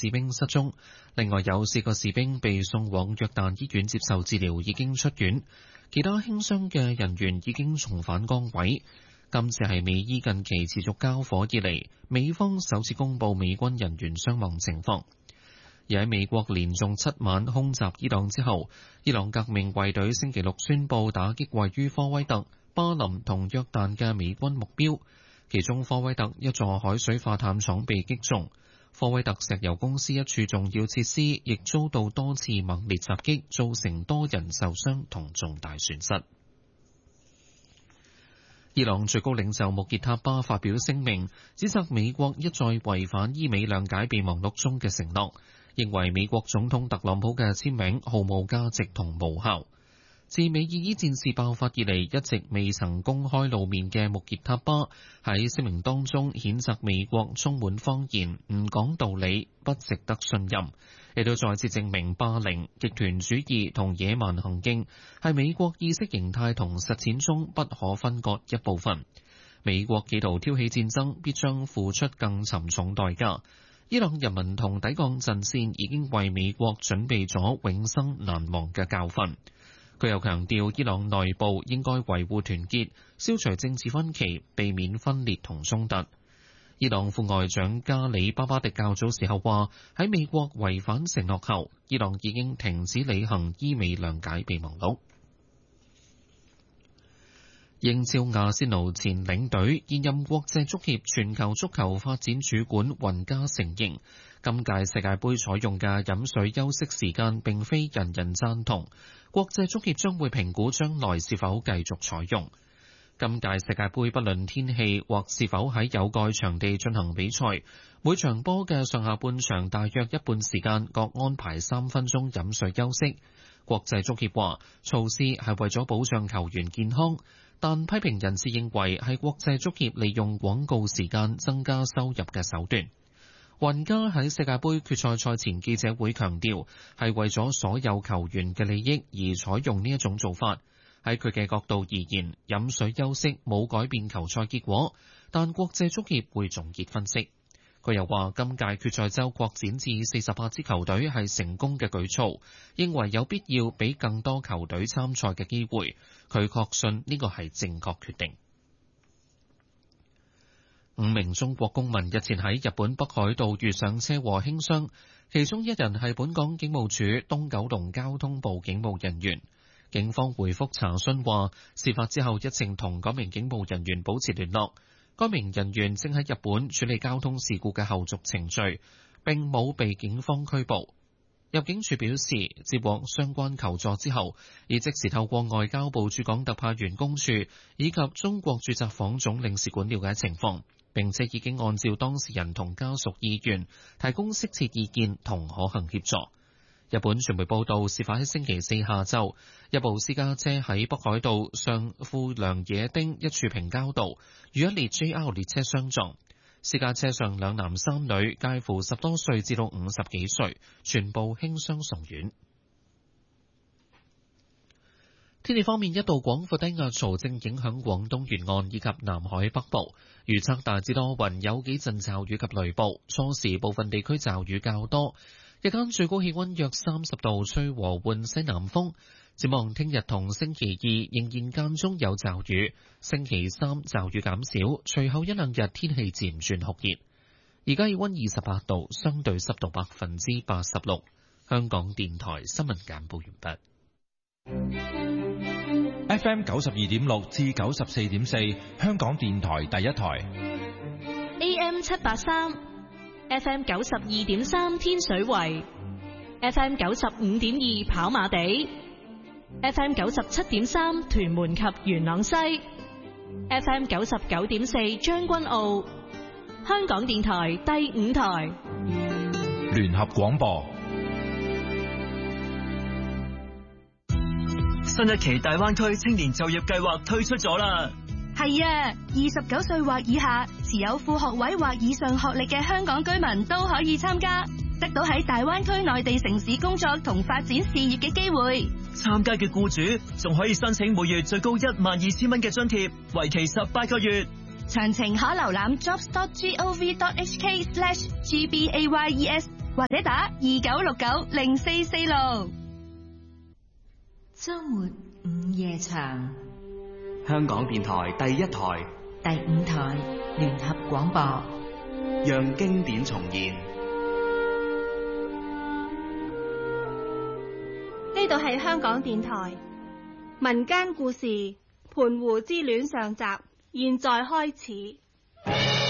士兵失蹤，另外有4個士兵被送往約旦醫院接受治療，已經出院。其他輕傷嘅人員已經重返崗位。今次係美伊近期持續交火以嚟，美方首次公布美軍人員傷亡情況。而喺美國連續7晚空襲伊朗之後，伊朗革命衛隊星期六宣布打擊位於科威特、巴林同約旦嘅美軍目標，其中科威特一座海水化淡廠被擊中，科威特石油公司一處重要設施亦遭到多次猛烈襲擊，造成多人受傷同重大損失。伊朗最高領袖穆傑塔巴發表聲明，指責美國一再違反伊美諒解備忘錄中嘅承諾，認為美國總統特朗普嘅簽名毫無價值同無效。自美伊伊戰事爆發以嚟，一直未曾公開露面嘅穆傑塔巴喺聲明當中譴責美國充滿謊言、唔講道理、不值得信任，亦都再次證明霸凌、極權主義同野蠻行徑係美國意識形態同實踐中不可分割一部分。美國企圖挑起戰爭，必將付出更沉重代價。伊朗人民同抵抗陣線已經為美國準備咗永生難忘嘅教訓。佢又強調，伊朗內部應該維護團結，消除政治分歧，避免分裂同衝突。伊朗副外長加里巴巴迪較早時候話，喺美國違反承諾後，伊朗已經停止履行伊美諒解備忘錄。英超阿仙奴前領隊、現任國際足協全球足球發展主管雲加承認，今屆世界盃採用嘅飲水休息時間並非人人贊同，國際足協將會評估將來是否繼續採用。今屆世界盃不論天氣或是否喺有蓋場地進行比賽，每場波嘅上下半場大約一半時間各安排3分鐘飲水休息。國際足協話，措施係為咗保障球員健康，但批評人士認為係國際足協利用廣告時間增加收入嘅手段。雲加喺世界盃決賽賽前記者會強調，係為咗所有球員嘅利益而採用呢一種做法。喺佢嘅角度而言，飲水休息冇改變球賽結果，但國際足協會總結分析。佢又話，今屆決賽周擴展至48支球隊係成功嘅舉措，認為有必要俾更多球隊參賽嘅機會。佢確信呢個係正確決定。5名中國公民日前喺日本北海道遇上車禍輕傷，其中一人係本港警務處東九龍交通部警務人員。警方回覆查詢話，事發之後一直同嗰名警務人員保持聯絡，該名人員正喺日本處理交通事故嘅後續程序，並冇被警方拘捕。入境處表示，接獲相關求助之後，已即時透過外交部駐港特派員公署以及中國駐札幌總領事館了解情況，並且已經按照當事人同家屬意願提供適切意見同可行協助。日本傳媒報道，事發喺星期四下晝，一部私家車喺北海道上富良野町一處平交道與一列 JR 列車相撞。私家車上2男3女，介乎10多歲至到50幾歲，全部輕傷送院。天氣方面，一道廣闊低壓槽正影響廣東沿岸以及南海北部，預測大致多雲，有幾陣驟雨及雷暴，初時部分地區驟雨較多。日間最高氣溫約30度，吹和緩西南風。展望聽日同星期2仍然間中有驟雨，星期3驟雨減少，隨後一兩日天氣漸轉酷熱。而家氣溫28度，相對濕度86%。香港電台新聞簡報完畢。 FM 92.6至94.4，香港電台第一台。 AM 783。FM 92.3天水圍 ，FM 95.2跑馬地 ，FM 97.3屯門及元朗西 ，FM 99.4將軍澳，香港電台第5台聯合廣播。 新一期大灣區青年就業計劃推出咗啦。 係啊，29歲或以下，持有副學位或以上學歷嘅香港居民都可以參加，得到喺大灣區內地城市工作同發展事業嘅機會。 參加嘅僱主仲可以申請每月最高12,000蚊嘅津貼，為期18個月。 詳情可瀏覽 jobs.gov.hk/gbayes 或者打29690446。 周末午夜場， 香港電台第一台、 第5台聯合廣播， 讓經典重現。 呢度係香港電台民間故事《盤湖之戀》上集，現在開始。